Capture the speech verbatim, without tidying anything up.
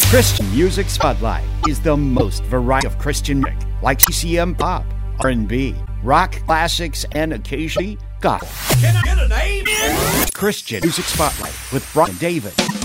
Christian Music Spotlight is the most variety of Christian music, like C C M pop, R and B, rock classics, and occasionally gospel. Can I get a name? Christian Music Spotlight with Brian David.